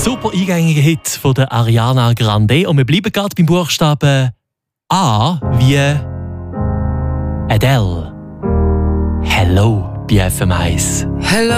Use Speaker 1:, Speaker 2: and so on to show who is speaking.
Speaker 1: Super eingängiger Hit von der Ariana Grande. Und wir bleiben gerade beim Buchstaben A wie Adele. Hello bei FM1.
Speaker 2: Hello.